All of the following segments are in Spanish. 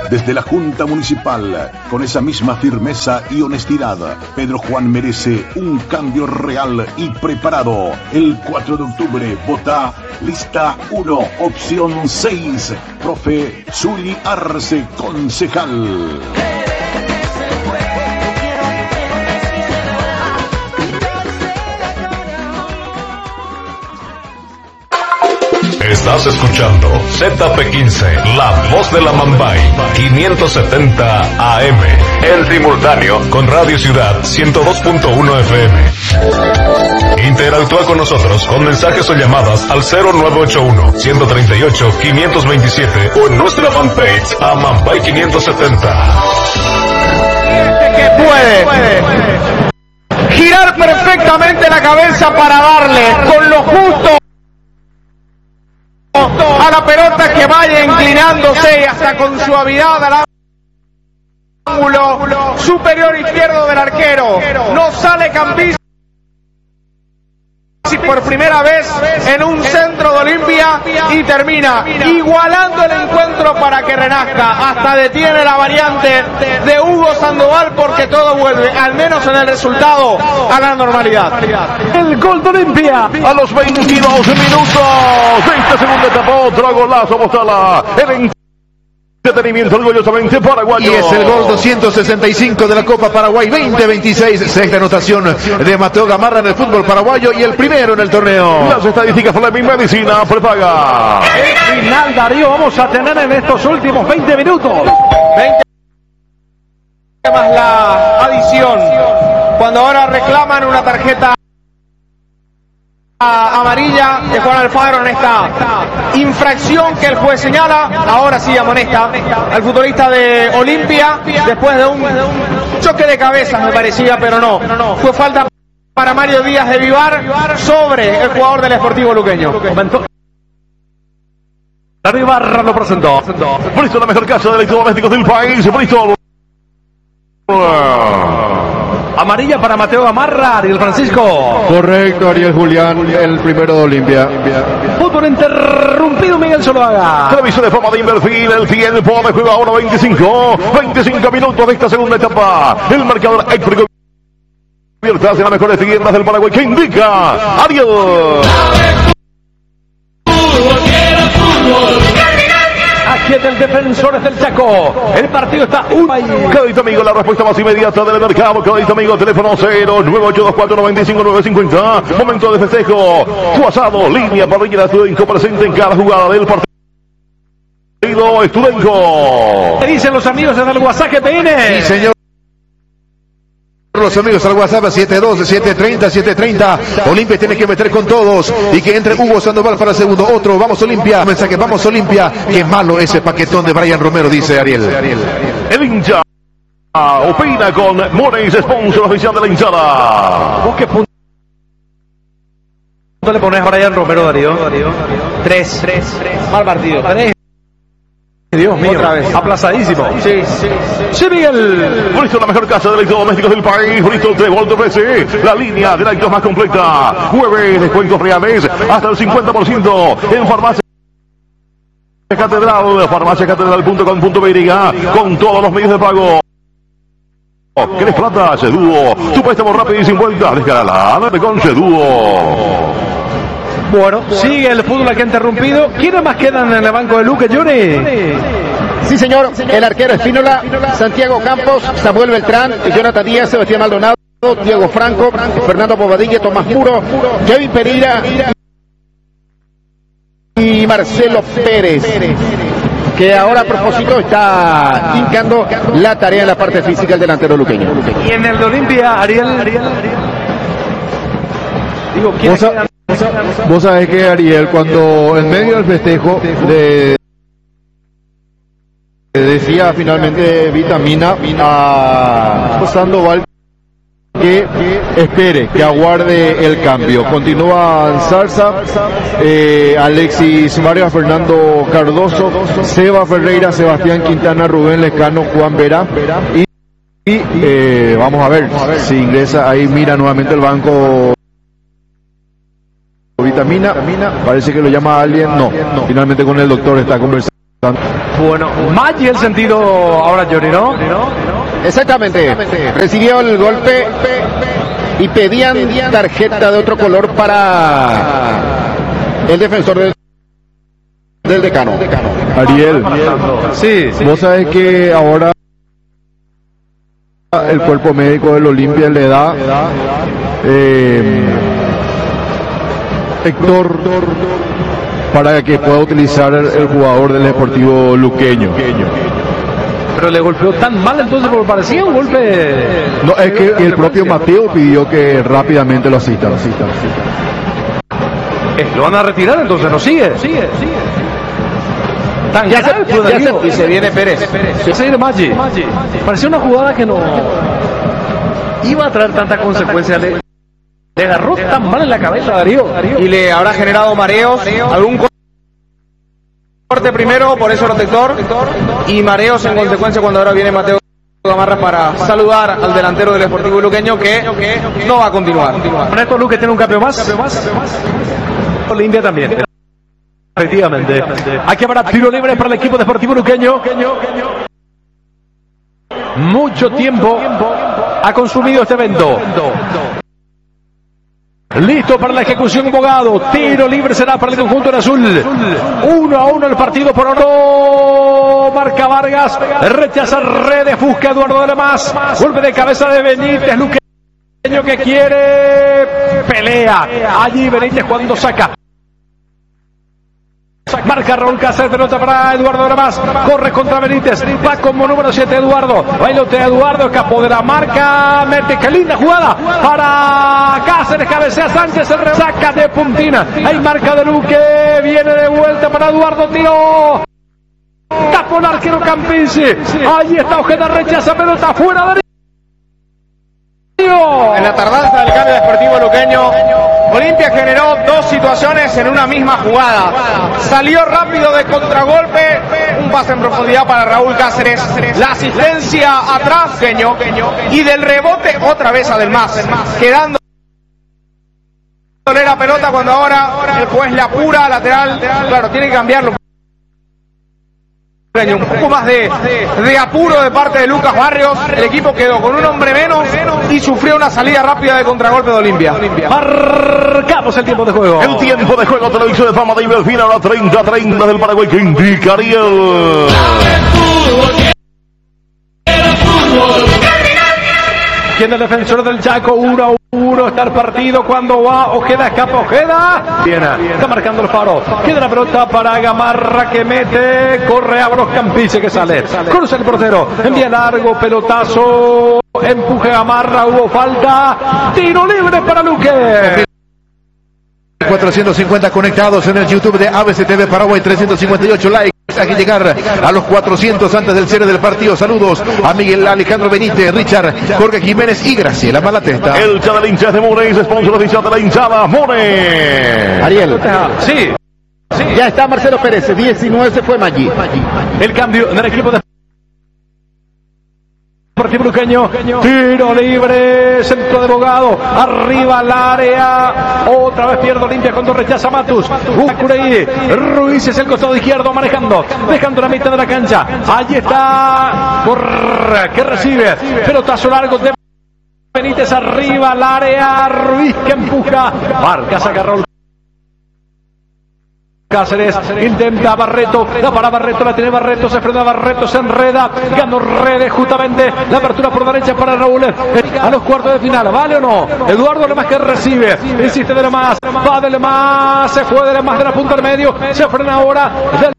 Desde la Junta Municipal, con esa misma firmeza y honestidad, Pedro Juan merece un cambio real y preparado. El 4 de octubre, vota lista 1, opción 6, profe Zuli Arce, concejal. Estás escuchando ZP15, la voz de la Mambay, 570 AM, en simultáneo con Radio Ciudad 102.1 FM. Interactúa con nosotros con mensajes o llamadas al 0981-138-527 o en nuestra fanpage a Mambay 570. Que puede girar perfectamente la cabeza para darle con lo justo a la pelota, que vaya inclinándose hasta con suavidad al ángulo superior izquierdo del arquero. No sale Cambizi por primera vez en un centro de Olimpia y termina igualando el encuentro para que renazca. Hasta detiene la variante de Hugo Sandoval, porque todo vuelve, al menos en el resultado, a la normalidad. El gol de Olimpia a los 22 minutos de esta segunda etapa. Otro golazo, Bostala. El entretenimiento orgullosamente paraguayo. Y es el gol 265 de la Copa Paraguay 2026. Sexta anotación de Mateo Gamarra en el fútbol paraguayo y el primero en el torneo. Las estadísticas Fleming Medicina prepaga. El final, Darío, vamos a tener en estos últimos 20 minutos. 20 más la adición. Cuando ahora reclaman una tarjeta amarilla de Juan Alfaro en esta infracción que el juez señala. Ahora sí amonesta al futbolista de Olimpia después de un choque de cabezas, me parecía, pero no. Fue falta para Mario Díaz de Vivar sobre el jugador del Sportivo Luqueño. Darío Barra lo presentó. Bristol, la mejor casa de electrodomésticos del país. Bristol. Amarilla para Mateo Gamarra, Ariel Francisco. Correcto, Ariel Julián, el primero de Olimpia. Fútbol interrumpido, Miguel Zuluaga. Televisor de forma de invertir, el tiempo de juego ahora 25 minutos de esta segunda etapa. El marcador eléctrico abiertas en las mejores tiendas del Paraguay que indica Ariel. Aquí es el Defensores del Chaco. El partido está Crédito Amigo, la respuesta más inmediata del mercado. Crédito Amigo, teléfono 09824959950. Momento de festejo. Tu asado, línea parrilla Estudenco presente en cada jugada del partido. Estudenco. ¿Qué dicen los amigos en el WhatsApp que tiene? Sí, señor. Los amigos al WhatsApp 712-730-730. Olimpia tiene que meter con todos y que entre Hugo Sandoval para segundo. Otro, vamos Olimpia. Mensaje, vamos Olimpia. Qué malo ese paquetón de Brian Romero, dice Ariel. El hincha opina con Moreis, sponsor oficial de la hinchada. ¿Qué punto le pones a Brian Romero, Darío? 3. Mal partido. 3. Dios mío, otra vez. Aplazadísimo. Sí, Miguel. Bristol, la mejor casa de electrodomésticos del país. Bristol te ofrece la línea de electros más completa. Jueves, descuentos reales hasta el 50% en Farmacia Catedral, farmaciacatedral.com.br, con todos los medios de pago. ¿Querés plata? Seduo. Tu préstamo rápido y sin vueltas. Descarala con Seduo. Bueno, sigue el fútbol aquí interrumpido. ¿Quiénes más quedan en el banco de Luque, Johnny? Sí, señor. El arquero Espínola, Santiago Campos, Samuel Beltrán, Jonathan Díaz, Sebastián Maldonado, Diego Franco, Fernando Bobadilla, Tomás Muro, Kevin Pereira y Marcelo Pérez, que ahora a propósito está hincando la tarea en la parte física del delantero luqueño. Y en el de Olimpia, Ariel. Digo, ¿quién queda? Vos sabés que Ariel, cuando en medio del festejo le decía finalmente Vitamina a Sandoval que espere, que aguarde el cambio. Continúa Zarza, Alexis Mario, Fernando Cardoso, Seba Ferreira, Sebastián Quintana, Rubén Lescano, Juan Vera y vamos a ver si ingresa ahí, mira nuevamente el banco. Vitamina, parece que lo llama a alguien, no, finalmente con el doctor está conversando. Bueno, Maggi el sentido ahora, Johnny, ¿no? Exactamente. Recibió el golpe y pedían tarjeta de otro color para el defensor del Decano. Ariel, Sí. vos sabés que ahora el cuerpo médico del Olimpia le da Héctor para que pueda utilizar el jugador del Deportivo Luqueño. Pero le golpeó tan mal entonces, porque parecía un golpe. No, es que el propio Mateo pidió que rápidamente lo asistan. Lo van a retirar entonces, no sigue. Tan grave, Y se viene Pérez. Se viene Maggi. Parecía una jugada que no iba a traer tanta consecuencia. Le agarró tan mal en la cabeza a Darío. Y le habrá generado mareos, algún corte primero, por eso protector, y mareos en consecuencia cuando ahora viene Mateo Gamarra para saludar al delantero del Deportivo Luqueño, que no va a continuar. Ernesto Luque tiene un cambio más. Olimpia también. Efectivamente. Aquí habrá tiro libre para el equipo Deportivo Luqueño. Mucho tiempo ha consumido este evento. Listo para la ejecución, Bogado. Tiro libre será para el conjunto en azul. 1-1 el partido por oro. Marca Vargas. Rechaza Redes. Busca Eduardo Además. Golpe de cabeza de Benítez. Luqueño que quiere. Pelea. Allí Benítez cuando saca. Marca Raúl Cáceres, pelota para Eduardo Además. Corre contra Benítez. Va como número 7 Eduardo. Bailotea Eduardo, escapó de la marca. Mete, qué linda jugada para Cáceres. Cabecea Sánchez, el saca de puntina. Hay marca de Luque. Viene de vuelta para Eduardo. Tiro. Tapó el arquero Campisi. Allí está Ojeda, rechaza pelota fuera de. En la tardanza del cambio Deportivo Luqueño, Olimpia generó dos situaciones en una misma jugada. Salió rápido de contragolpe, un pase en profundidad para Raúl Cáceres, la asistencia atrás, y del rebote otra vez Además, quedando la pelota cuando ahora el juez la apura lateral. Claro, tiene que cambiarlo. Un poco más de apuro de parte de Lucas Barrios. El equipo quedó con un hombre menos y sufrió una salida rápida de contragolpe de Olimpia. Marcamos el tiempo de juego. El tiempo de juego, televisión de fama de Iberfina, la 30-30 del Paraguay, que indica Ariel. Tiene el defensor del Chaco, 1-1 está el partido cuando va Ojeda, escapa Ojeda. Bien, está marcando el faro. Queda la pelota para Gamarra que mete, corre a Campise que sale. Cruza el portero, envía largo, pelotazo, empuje Gamarra, hubo falta. Tiro libre para Luque. 450 conectados en el YouTube de ABC TV Paraguay, 358 likes. Hay que llegar a los 400 antes del cierre del partido. Saludos a Miguel Alejandro Benítez, Richard, Jorge Jiménez y Graciela Malatesta. El chá del hincha de Mones, sponsor oficial de la hinchada Mones. Ariel. Sí. Ya está Marcelo Pérez, 19 se fue Maggi. El cambio en el equipo de Deportivo Luqueño, tiro libre, centro de Bogado, arriba al área, otra vez pierde Olimpia cuando rechaza Matus, Ucurey, Ruiz es el costado izquierdo manejando, dejando la mitad de la cancha, allí está, que recibe, pelotazo largo de Benítez arriba al área, Ruiz que empuja, marca, saca Raúl Cáceres, intenta Barreto, la para Barreto, la tiene Barreto, se frena Barreto, se enreda, ganó Redes justamente, la apertura por derecha para Raúl, a los cuartos de final, ¿vale o no? Eduardo Lemás que recibe, insiste de Lemás, va de Lemás, se fue de Lemás de la punta al medio, se frena ahora,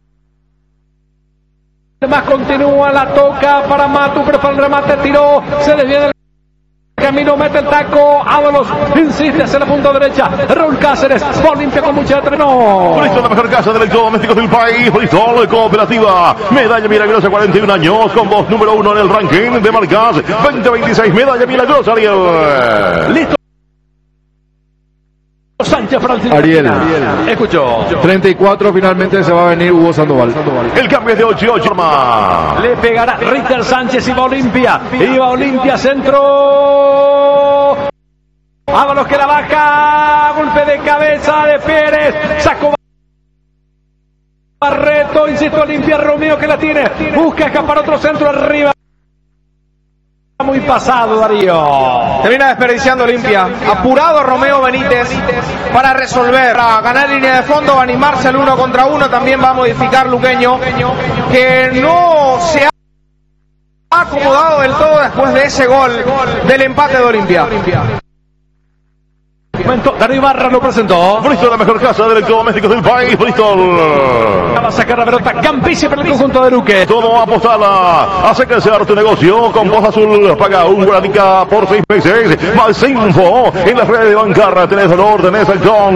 Lemás continúa, la toca para Matu, pero para el remate, tiró, se desviene el camino, mete el taco, Ábalos, insiste hacia la punta derecha, Raúl Cáceres, Olimpia con mucha no. Bristol, la mejor casa de electrodomésticos del país. Bristol Cooperativa, medalla milagrosa, 41 años, con voz número 1 en el ranking de marcas, 2026, medalla milagrosa, Ariel. Listo. Sánchez Francisco. Ariel. Escuchó. 34 finalmente se va a venir Hugo Sandoval. El cambio es de 8-8. Le pegará Richter Sánchez y va Olimpia. Iba Olimpia, centro. Ábalos que la baja. Golpe de cabeza de Pérez. Sacó Barreto, insisto, Olimpia, Romeo que la tiene, busca escapar otro centro arriba. Muy pasado Darío. Termina desperdiciando Olimpia. Apurado Romeo Benítez para resolver, para ganar línea de fondo, animarse al 1 contra 1. También va a modificar Luqueño, que no se ha acomodado del todo después de ese gol del empate de Olimpia. Darío Ibarra lo presentó. Bristol, la mejor casa de electrodomésticos del país. Bristol. Va a sacar la pelota Campici para el conjunto de Luque. Todo apostada. Hace crecer tu negocio con Voz Azul. Paga un guaranica por 6 meses. Más info en las redes de Bancarra. Tenés dolor, tenés Acton.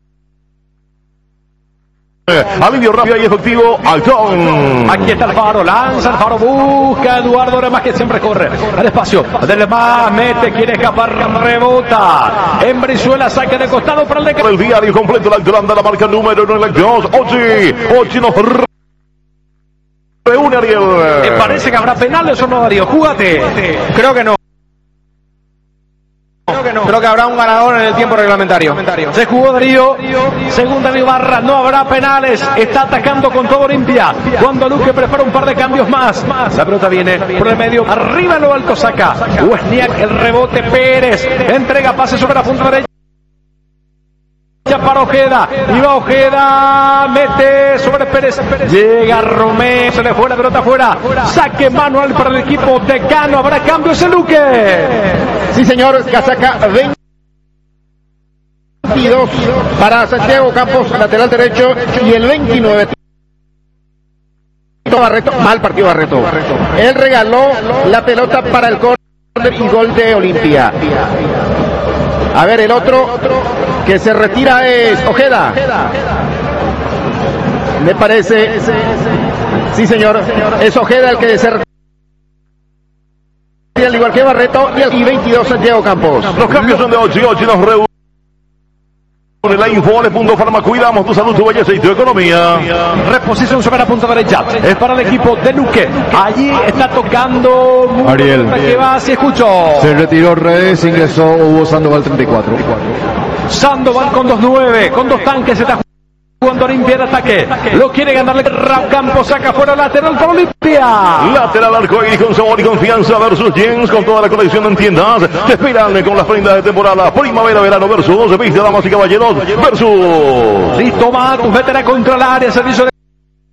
Alivio rápido y efectivo, Acton. Aquí está Alfaro, lanza Alfaro, busca Eduardo Lemás que siempre corre al espacio. Lemás mete, quiere escapar, rebota. En Brizuela, saque de costado para el de... El diario completo, la Acton, la marca número 1 en la 2. Ochi nos reúne Ariel. ¿Te parece que habrá penales o no, Darío? Júgate. Creo que no. Creo que habrá un ganador en el tiempo reglamentario. Se jugó Darío, según Darío Ibarra, no habrá penales, está atacando con todo Olimpia, cuando Luque prepara un par de cambios más. La pelota viene por el medio, arriba en lo alto saca Wozniak, el rebote, Pérez, entrega pase sobre la punta derecha para Ojeda, y va Ojeda, mete sobre Pérez, llega Romeo, se le fue la pelota afuera, saque manual para el equipo de Cano, habrá cambios en Luque. Sí señor, casaca 22 para Santiago Campos, lateral derecho, y el 29 Barreto, mal partido Barreto. Él regaló la pelota para el córner y gol de Olimpia. A ver, el otro que se retira es Ojeda. Me parece, sí señor, es Ojeda el que se retira, al igual que Barreto, y 22 Santiago Campos. Los cambios son de Ochi nos reúne. La info de Punto Farma, cuidamos tu salud, tu belleza y tu economía. Reposición sobre la punta derecha, es para el equipo de Luque. Allí está tocando Ariel. Que va, si escucho. Se retiró Redes, ingresó Hugo Sandoval 34. Sandoval con 2-9, con 2 tanques, está jugando Olimpia el ataque. Lo quiere ganarle Campos, saca fuera lateral para Olimpia. Lateral arcoíris con sabor y confianza versus Jens, con toda la colección en tiendas. Te esperan con las prendas de temporada primavera-verano versus viste, damas y caballeros versus. Listo, Matus, métela contra el área, servicio de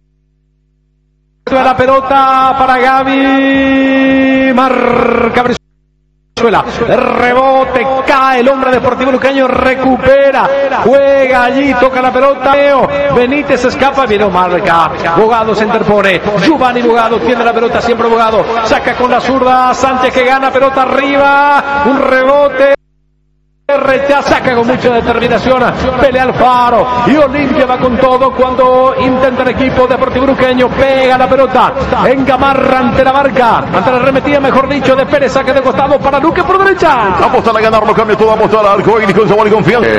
la pelota para Gaby, marca Brizuela, el rebote, cae el hombre Deportivo Luqueño, recupera, juega allí, toca la pelota, Benítez escapa, viene marca, Bogado se interpone, Giovanni Bogado tiene la pelota, siempre Bogado, saca con la zurda, Sánchez que gana, pelota arriba, un rebote, rechaza, saca con mucha determinación, pelea Alfaro y Olimpia va con todo cuando intenta el equipo Deportivo Luqueño, pega la pelota en Gamarra ante la marca, ante la arremetida mejor dicho de Pérez, saque de costado para Luque por derecha. Apostar a ganar, lo cambia todo, apostar al arcoíris con sabor y confianza.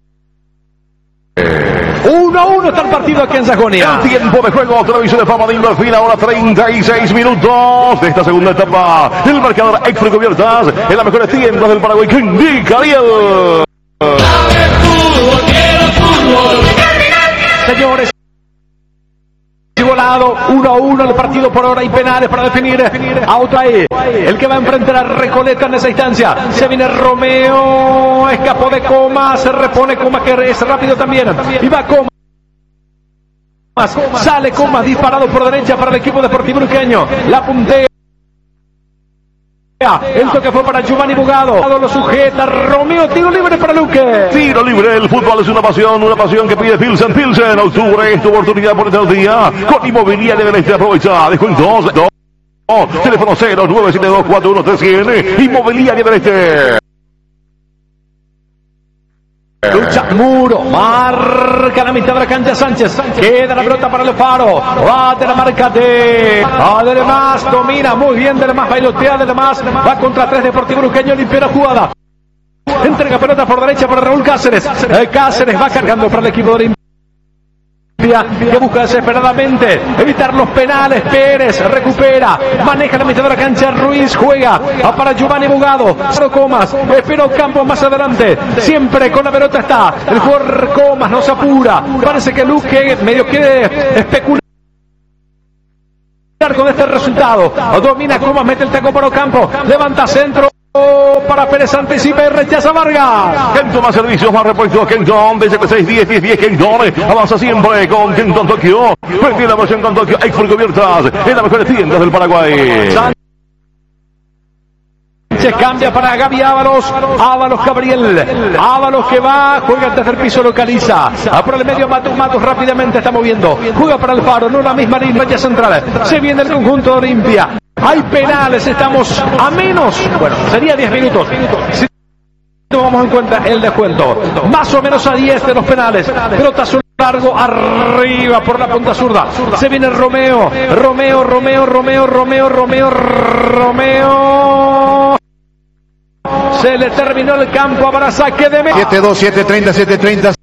1-1 está el partido aquí en Sajonia. El tiempo de juego, televisión de Fama de Inverfina, ahora 36 minutos de esta segunda etapa. El marcador Extra Cubiertas en las mejores tiendas del Paraguay que indica Ariel. Señores, igualado 1-1 el partido por ahora y penales para definir a Otae, el que va a enfrentar a Recoleta en esa instancia. Se viene Romeo, escapó de Comas, se repone Comas que es rápido también y va Comas, sale Comas disparado por derecha para el equipo Deportivo Luqueño, la puntea, el toque fue para Giovanni Bogado, lo sujeta Romeo, tiro libre para Luque. Tiro libre, el fútbol es una pasión que pide Pilsen. Octubre es tu oportunidad por el día con Inmobiliaria del Este. Aprovecha descuentos. Teléfono 09724131. Inmobiliaria del Este. Lucha Muro, marca la mitad de la cancha Sánchez, queda la pelota para Alfaro, va de la marca de Lemás, domina muy bien de Lemás, bailotea de Lemás, va contra 3 Deportivo Luqueño, limpia la jugada, entrega pelota por derecha para Raúl Cáceres, Cáceres va cargando para el equipo de Olimpia. que busca desesperadamente evitar los penales. Pérez recupera, maneja la mitad de la cancha. Ruiz juega para Giovanni Bugado. Comas, espera Campos más adelante. Siempre con la pelota está el jugador Comas, no se apura. Parece que Luque medio quiere especular con este resultado. Domina Comas, mete el taco para Ocampo, levanta centro para Pérez, anticipa y rechaza Vargas. Kenton más servicios, más repuestos. Kenton desde 6-10-10-10. Kenton avanza siempre con Kenton Tokio. Prende la versión con Tokio. Export cubiertas en las mejores tiendas del Paraguay. Se cambia para Gaby Ábalos. Ábalos Gabriel. Ábalos que va, juega desde el piso, localiza. Por el medio Matus rápidamente está moviendo. Juega para Alfaro, no la misma línea central. Se viene el conjunto de Olimpia. Hay penales, estamos a menos. Bueno, sería 10 minutos. Si tomamos en cuenta el descuento. Más o menos a 10 de los penales. Pelotazo largo arriba por la punta zurda. Se viene Romeo. Se le terminó el campo, habrá saque de medio. 7-2, 7-30, 7-30.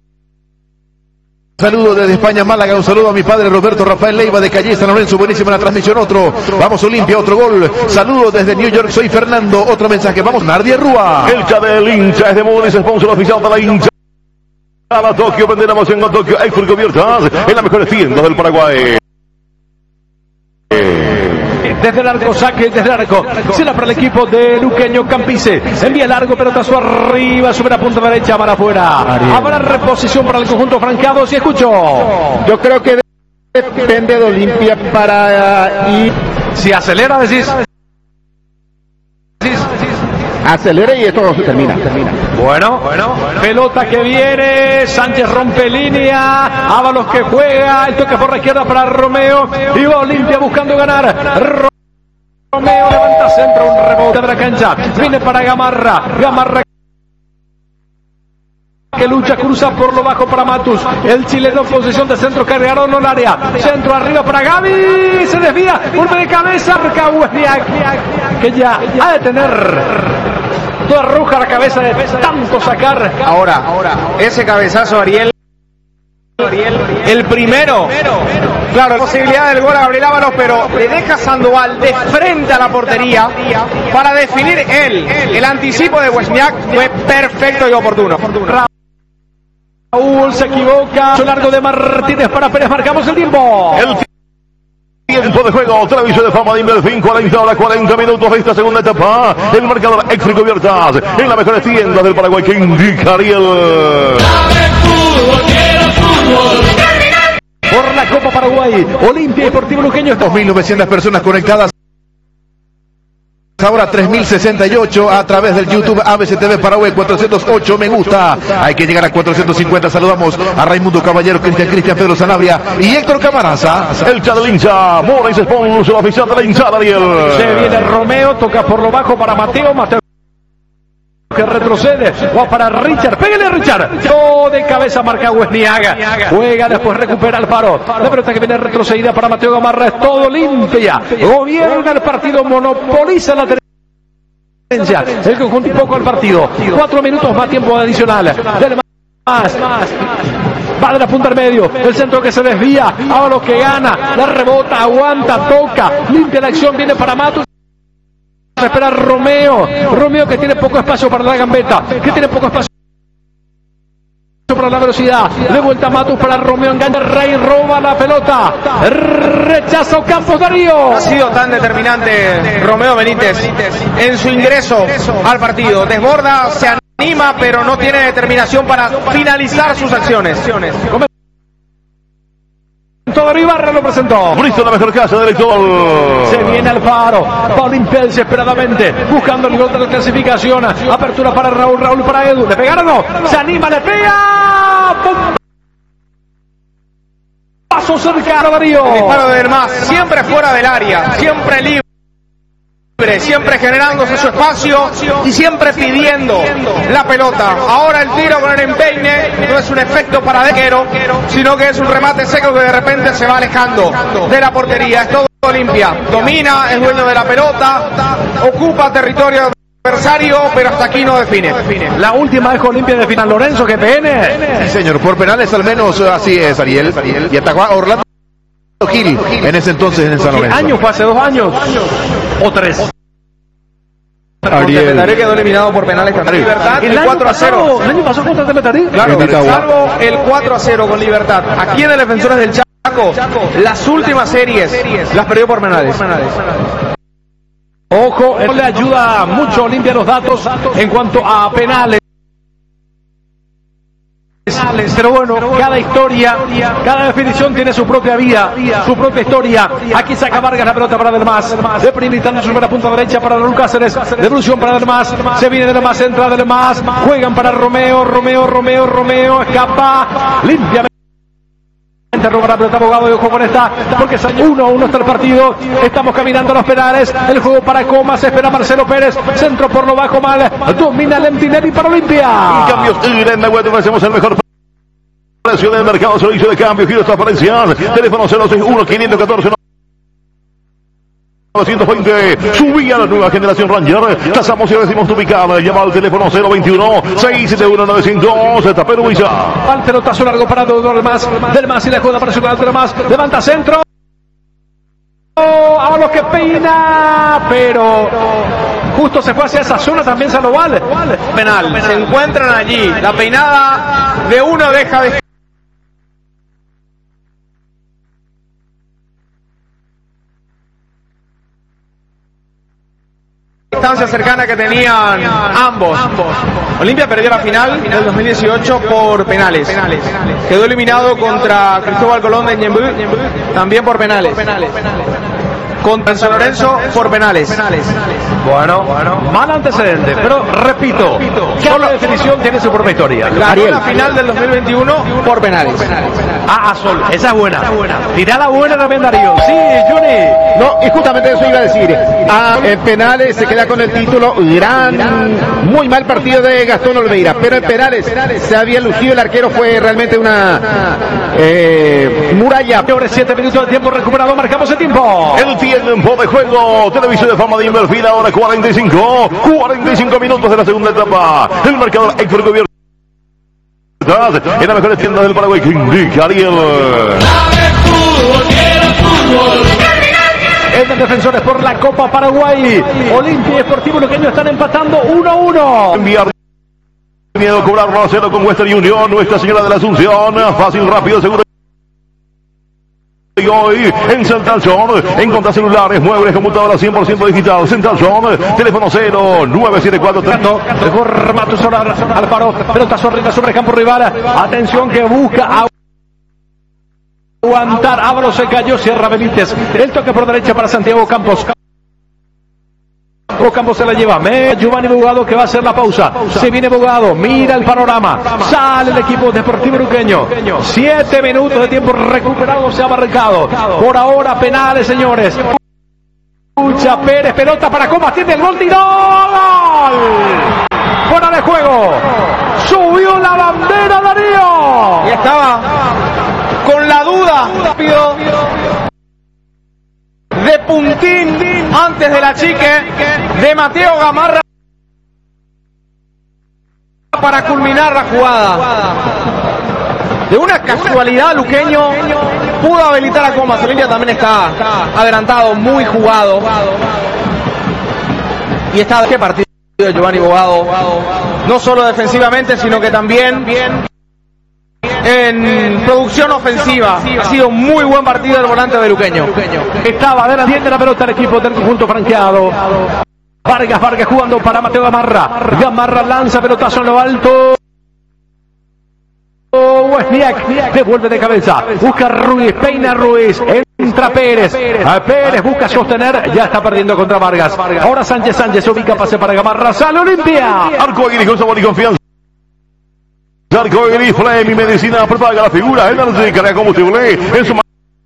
Saludo desde España, Málaga, un saludo a mi padre Roberto Rafael Leiva de Calle San Lorenzo, buenísima la transmisión, otro, vamos Olimpia, otro gol, saludo desde New York, soy Fernando, otro mensaje, vamos Nardia Rúa. El del hincha es de Moody's, sponsor oficial de la hincha. A la Tokio, vende la emoción con Tokio, Export cubiertas en las mejores tiendas del Paraguay. Desde el arco, saque desde el arco. Será para el equipo de Luqueño. Campise envía largo, pelotazo arriba, sobre la punta derecha, para afuera. Habrá reposición para el conjunto franqueado. Si escucho, yo creo que depende de Olimpia para ir. Si acelera, decís. Acelera y esto se termina. Bueno, pelota que viene, Sánchez rompe línea, Ábalos que juega, el toque por la izquierda para Romeo, y va Olimpia buscando ganar. Romeo levanta centro, un rebote de la cancha, viene para Gamarra que lucha, cruza por lo bajo para Matus, el chileno en posición de centro, cargaron el área, centro arriba para Gaby, se desvía, golpe de cabeza, que ya ha de tener toda roja la cabeza de tanto sacar. Ahora, ese cabezazo, Ariel, el primero, claro, posibilidad del gol a Gabriel Ábalos, pero le deja Sandoval de frente a la portería para definir él. El anticipo de Wozniak fue perfecto y oportuno. Raúl se equivoca, largo de Martínez para Pérez, marcamos el tiempo. Tiempo de juego, televisor de fama de Inverfin, 40 minutos de esta segunda etapa. El marcador Export cubiertas en la mejor tienda del Paraguay que indica Ariel. Por la Copa Paraguay, Olimpia y Deportivo Luqueño. 2.900 personas conectadas. Ahora 3068 a través del YouTube ABCTV Paraguay, 408 me gusta. Hay que llegar a 450. Saludamos a Raimundo Caballero, Cristian Pedro Sanabria y Héctor Camaraza. El del hincha, Morris sponsor oficial de la hinchada, Ariel. Se viene Romeo, toca por lo bajo para Mateo que retrocede, va para Richard, pégale Richard, todo de cabeza marca Wozniak, juega, después recupera Alfaro, la pelota que viene retrocedida para Mateo Gamarra, es todo limpia, gobierna el partido, monopoliza la tenencia, el conjunto un poco al partido, 4 minutos más tiempo adicional, dale más, va de la punta al medio, el centro que se desvía, ahora lo que gana, la rebota, aguanta, toca, limpia la acción, viene para Matus. Espera Romeo que tiene poco espacio para la gambeta, que tiene poco espacio para la velocidad, de vuelta Matus para Romeo, engancha Rey, roba la pelota, rechaza Campos Darío. Ha sido tan determinante Romeo Benítez en su ingreso al partido, desborda, se anima, pero no tiene determinación para finalizar sus acciones. Todo Ibarra lo presentó. Bristol, la mejor casa del lector. Se viene Alfaro. Paulín Pérez desesperadamente buscando el gol de la clasificación. Apertura para Raúl para Edu. ¿Le pegaron o no? Se anima, le pega. Paso cercano, Darío. El disparo de Hermás, siempre fuera del área, siempre libre. Siempre generándose su espacio y siempre pidiendo la pelota. Ahora el tiro con el empeine no es un efecto para Dequero, sino que es un remate seco que de repente se va alejando de la portería. Es todo Olimpia. Domina, es dueño de la pelota, ocupa territorio adversario, pero hasta aquí no define. La última vez que Olimpia de San Lorenzo, que PN. Sí, señor, por penales al menos, así es, Ariel. Y atacó a Orlando Gil en ese entonces en el San Lorenzo. ¿Qué año fue? ¿Hace 2 años? ¿O 3? Temetari quedó eliminado por penales también. Libertad, el 4-0. ¿El año pasado contra Temetari? Claro, salvo el 4-0 con Libertad. Aquí en el Defensores del Chaco, las últimas series las perdió por penales. Ojo, le ayuda mucho a Olimpia los datos en cuanto a penales. Pero bueno, cada historia, cada definición tiene su propia vida, su propia historia. Aquí saca Vargas la pelota para Delmas. De primita no sube la punta derecha para Raúl Cáceres. Devolución para Delmas. Se viene Delmas, entra Delmas. Juegan para Romeo. Escapa. Limpiamente. Roba la pelota Abogado y ojo con esta, porque es 1-1 está el partido. Estamos caminando a los penales. El juego para Comas, espera Marcelo Pérez. Centro por lo bajo mal. Domina Lentinelli para Olimpia. Cambios Irene Huete, ofrecemos el mejor precio del mercado, servicio de cambio, giro transparencial. Teléfono 061 514 920. Subí a la nueva generación Ranger. Casamos y decimos tu ubicada. Llama al teléfono 021 671 900. Tapero Huiza. Al pelotazo largo para Delmas y la jugada para Ciudad Delmas. Levanta centro. A los que peina, pero justo se fue hacia esa zona también Sandoval. Penal. Se encuentran allí. La peinada de uno deja de distancia cercana que tenían ambos. Olimpia perdió la final del 2018 por penales. Quedó eliminado contra Cristóbal Colón de Ñemby, también por penales. Contra San Lorenzo por penales. Bueno, mal antecedente, pero repito, cada definición tiene su propia historia. Ganó la final del 2021 por penales. Sol, esa es buena. Tirá la buena también, Darío. Sí, Juni. No, y justamente eso iba a decir. En penales se queda con el título. Muy mal partido de Gastón Olveira, pero en penales se había lucido. El arquero fue realmente una muralla. Peores 7 minutos de tiempo recuperado. Marcamos el tiempo. El tiempo de juego. Televisión de Fama de Inverfil. Ahora 45 minutos de la segunda etapa. El marcador Héctor Gobierno en las mejores tiendas del Paraguay que indica Ariel. En Defensores por la Copa Paraguay. Olimpia y Sportivo Luqueño están empatando 1-1. Enviar miedo cobrarlo a 0 con Western Union. Nuestra Señora de la Asunción. Fácil, rápido, seguro. Y hoy en Central Zone encontrás celulares, muebles, computadoras 100% digital. Central Zone, teléfono 0974. Mejor Matus Alfaro, pelota zorrita sobre el campo rival. Atención que busca aguantar. Ábalo se cayó, cierra Benítez. El toque por derecha para Santiago Campos. Campos se la lleva. Giovanni Bogado que va a hacer la pausa. Se viene Bogado. Mira el panorama. Sale el equipo Deportivo Luqueño. 7 minutos de tiempo recuperado. Se ha marcado. Por ahora penales, señores. Lucha Pérez. Pelota para Comas. Tiene el gol. ¡Tiró! ¡Gol! Fuera de juego. Subió la bandera, Darío. Y estaba con la duda. De puntín antes de la chique de Mateo Gamarra para culminar la jugada. De una casualidad, Luqueño pudo habilitar a Comas. Olimpia también está adelantado, muy jugado. Y está qué partido de Giovanni Bogado, no solo defensivamente, sino que también en producción ofensiva. Ha sido muy buen partido del volante de Luqueño. Estaba adelante de la pelota el equipo del conjunto franqueado. Vargas jugando para Mateo Gamarra lanza pelotazo en lo alto. Wozniak devuelve de cabeza, busca Ruiz, peina Ruiz, entra Pérez. Pérez busca sostener, ya está perdiendo contra Vargas. Ahora Sánchez se ubica, pase para Gamarra, sale Olimpia. Arcoíris con sabor y confianza. Arcoíris, Flame y Medicina prepaga la figura. Energy carga combustible en su más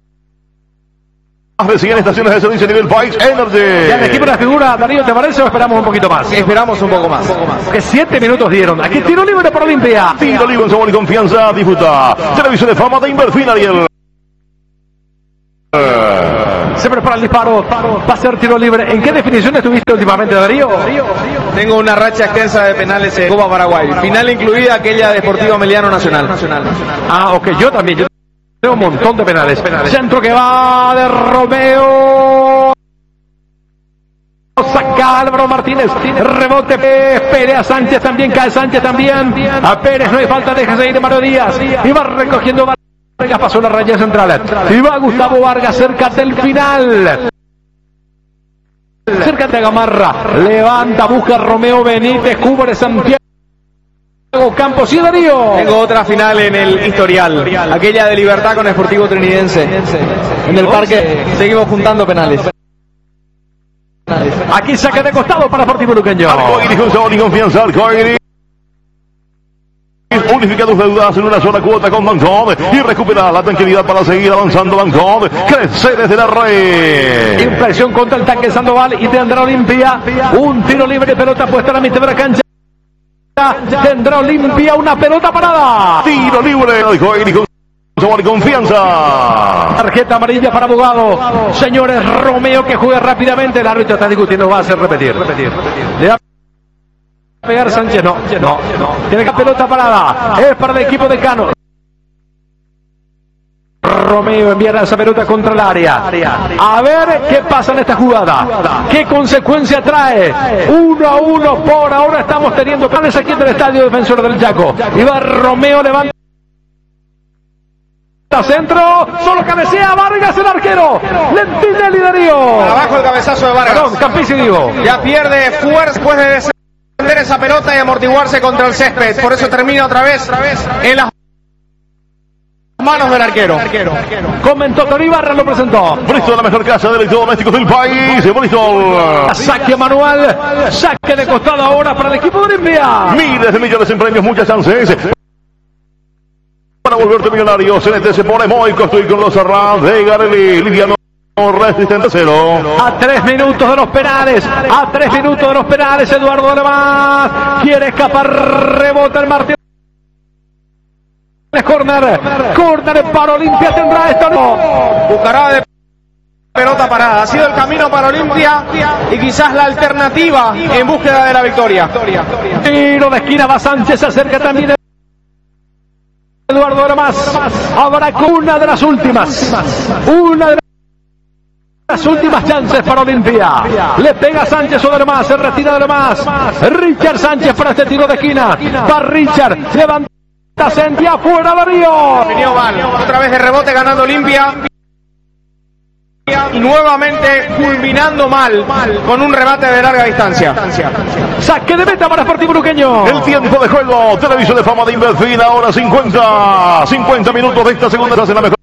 de 100 estaciones de servicio a nivel país. Energy. Ya el equipo de la figura, Darío, ¿te parece o esperamos un poquito más? Esperamos un poco más. Que 7 minutos dieron. Aquí tiro libre para Olimpia. Tiro libre en sabor y confianza. Disfruta. Televisión de Fama de Inverfil, Ariel. Se prepara el disparo. Va a ser tiro libre. ¿En qué definición estuviste últimamente, Darío? Tengo una racha extensa de penales en Copa Paraguay. Final incluida aquella de Deportivo Meliano Nacional. Ah, ok, yo también. Yo tengo un montón de penales. Centro que va de Romeo. Saca Álvaro Martínez, rebote Pérez a Sánchez también, cae Sánchez también, a Pérez no hay falta, deja seguir Mario Díaz, y va recogiendo Vargas, pasó la raya central, y va Gustavo Vargas cerca del final, cerca de Gamarra, levanta, busca Romeo Benítez, cubre Santiago Campos y Darío. Tengo otra final en el historial, aquella de Libertad con Sportivo Trinidense, en el parque, seguimos juntando penales. Aquí saca de costado para Sportivo Luqueño. Arcoiris con sabor y confianza. Arcoiris. Unificados deudas en una sola cuota con Bancod y recupera la tranquilidad para seguir avanzando. Bancod crece desde la red. Impresión contra el tanque Sandoval y tendrá Olimpia un tiro libre, pelota puesta a la mitad de la cancha. Tendrá Olimpia una pelota parada. Tiro libre. Arcoiris con sabor y confianza. Tarjeta amarilla para Abogado. Señores, Romeo que juega rápidamente. El árbitro está discutiendo, va a hacer repetir. Le va a pegar Sánchez. No. Tiene que pelota parada. Es para el equipo de Cano. Romeo enviará esa pelota contra el área. A ver qué pasa en esta jugada. ¿Qué consecuencia trae? 1-1 por ahora. Estamos teniendo planes aquí en el Estadio Defensor del Chaco. Y va Romeo, levanta. Centro, solo cabecea Vargas el arquero. Lentinelli Darío. Abajo el cabezazo de Vargas. Perdón, Campisi digo. Ya pierde fuerza después de defender esa pelota y amortiguarse contra el césped. Por eso termina otra vez en las manos del arquero. Comentó Tony Barra, lo presentó. Bristol, la mejor casa de electrodomésticos del país. Bristol. Saque manual. Saque de costado ahora para el equipo de Olimpia. Miles de millones en premios, muchas chances. Para volverte millonario, CNT se pone muy costoso con los Arras de Garelli, Liviano resistente cero. A 3 minutos de los penales, Eduardo Alemán quiere escapar, rebota el Martín. Corner para Olimpia, tendrá esto. Buscará de pelota parada, ha sido el camino para Olimpia y quizás la alternativa en búsqueda de la victoria. Tiro de esquina, va Sánchez, se acerca también Eduardo Alemán. Habrá una de las últimas chances para Olimpia. Le pega Sánchez o Alemán, se retira de Alemán. Richard Sánchez para este tiro de esquina. Va Richard, levanta Sentia, fuera Darío. Venido mal, otra vez de rebote ganando Olimpia. Y nuevamente culminando mal con un remate de larga distancia. Saque de meta para Sportivo Luqueño. El tiempo de juego, televisión de fama de Inverfin, ahora 50 minutos de esta segunda fase, la mejor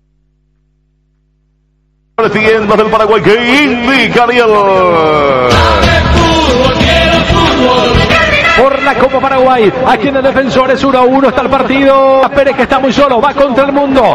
tiendas del Paraguay que indica Ariel. Por la Copa Paraguay, aquí en el Defensores 1-1 está el partido. Pérez que está muy solo, va contra el mundo.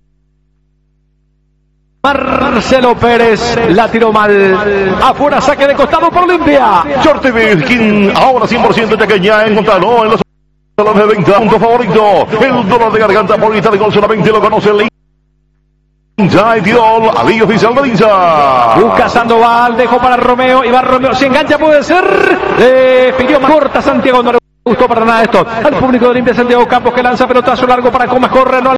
Marcelo Pérez la tiró mal. Afuera, saque de costado por Olimpia. Shorty Virgin, ahora 100% chaqueña, encontrado en los salones de venta. Punto favorito. El dolor de garganta por de gol solamente lo conoce el ya tiró al lío oficial de Linza. Busca Sandoval, dejó para Romeo. Y va Romeo, se engancha, puede ser. Pidió más corta Santiago, no le gustó para nada esto. Al público de Olimpia, Santiago Campos que lanza pelotazo largo para Comas, corre, no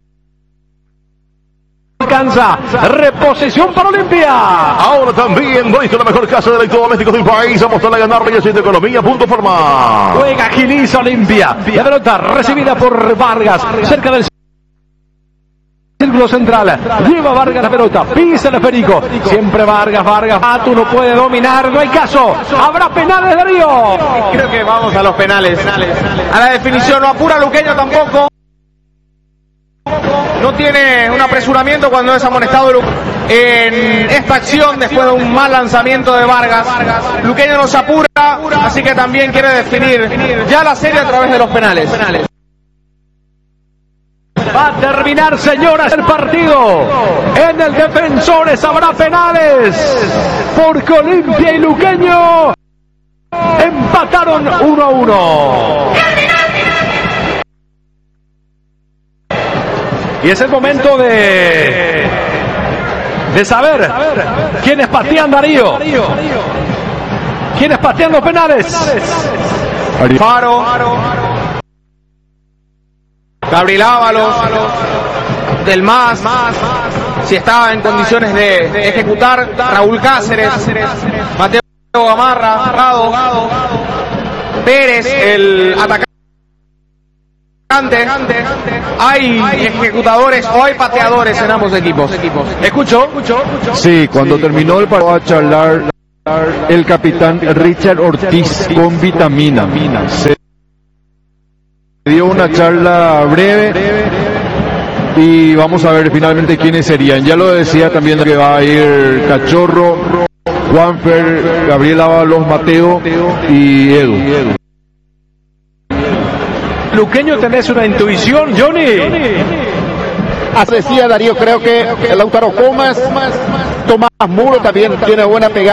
alcanza. Reposición para Olimpia. Ahora también Bristol, la mejor casa de electrodomésticos del país. Vamos a ganar y de economía. Punto forma. Juega, agiliza Olimpia. La pelota recibida por Vargas. Cerca del círculo central. Lleva Vargas la pelota. Pisa el esférico. Siempre Vargas. Tú no puede dominar. No hay caso. Habrá penales, Darío. Creo que vamos a los penales. A la definición. No apura Luqueño tampoco. No tiene un apresuramiento cuando es amonestado en esta acción después de un mal lanzamiento de Vargas. Luqueño nos apura, así que también quiere definir ya la serie a través de los penales. Va a terminar, señoras, el partido. En el Defensores habrá penales. Porque Olimpia y Luqueño empataron 1-1. Y es el momento de de saber quiénes patean, Darío. ¿Quiénes patean los penales? Faro, Gabriel Ábalos, Del Mas, si estaba en condiciones de ejecutar, Raúl Cáceres, Mateo Gamarra, Rado, Pérez, el atacante. Hay ejecutadores o hay pateadores en ambos equipos. Escucho. Sí, cuando terminó el partido a charlar el capitán Richard Ortiz con Vitamina. Se dio una charla breve y vamos a ver finalmente quiénes serían. Ya lo decía también que va a ir Cachorro, Juanfer, Gabriel Ábalos, Mateo y Edu. Luqueño, tenés una intuición, Johnny. Decía Darío, creo que el Lautaro Comas, Tomás Muro también tiene buena pegada.